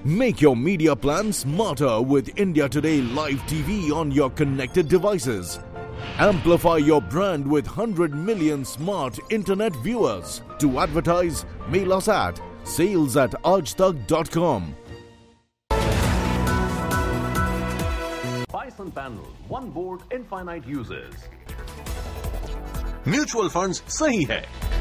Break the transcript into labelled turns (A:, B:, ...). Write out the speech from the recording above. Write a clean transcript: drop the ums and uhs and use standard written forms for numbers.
A: Make your media plan smarter with India Today Live TV on your connected devices. Amplify your brand with 100 million smart internet viewers. To advertise, mail us at sales@aajtak.com.
B: Bison panel, one board, infinite users.
C: Mutual funds सही है